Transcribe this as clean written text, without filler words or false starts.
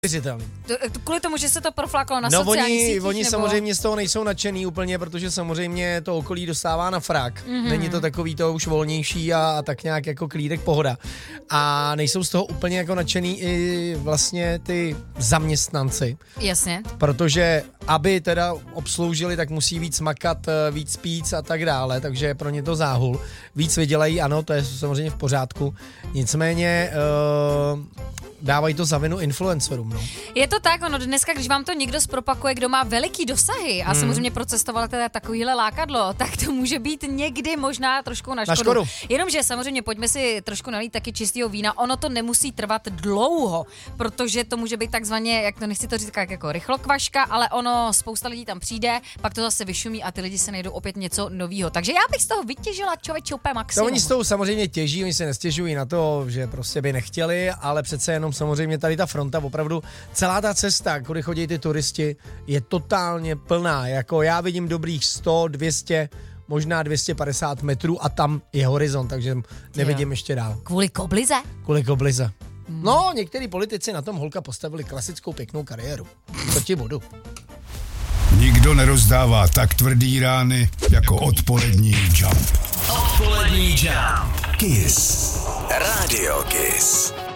Kvůli tomu, že se to proflákalo na sociálních sítích, oni nebo... samozřejmě z toho nejsou nadšený úplně, protože samozřejmě to okolí dostává na frak. Není to takový to už volnější a tak nějak jako klídek pohoda. A nejsou z toho úplně jako nadšený i vlastně ty zaměstnanci. Jasně. Protože aby teda obsloužili, tak musí víc makat, víc pít a tak dále, takže pro ně to záhul. Víc vydělají, ano, to je samozřejmě v pořádku. Nicméně dávají to za vinu influencerům. No. Je to tak, ono dneska, když vám to někdo zpropakuje, kdo má veliký dosahy a samozřejmě procestoval teda takovýhle lákadlo, tak to může být někdy možná trošku na škodu. Jenomže samozřejmě pojďme si trošku nalít taky čistého vína, ono to nemusí trvat dlouho, protože to může být takzvaně, jak to nechci to říct jako rychlokvaška, ale ono spousta lidí tam přijde, pak to zase vyšumí a ty lidi se najdou opět něco novýho. Takže já bych z toho vytěžila člověče úplně maximum. To oni z toho samozřejmě těží, oni se nestěžují na to, že prostě by nechtěli, ale přece jenom samozřejmě tady ta fronta, opravdu celá ta cesta, kudy chodí ty turisti, je totálně plná. Jako já vidím dobrých 100, 200, možná 250 metrů a tam je horizont, takže nevidím ještě dál. Kvůli koblize? Kvůli koblize. No, některý politici na tom holka postavili klasickou pěknou kariéru. To ti budu. Nikdo nerozdává tak tvrdý rány jako odpolední Jump. Odpolední Jump. Kiss. Radio Kiss.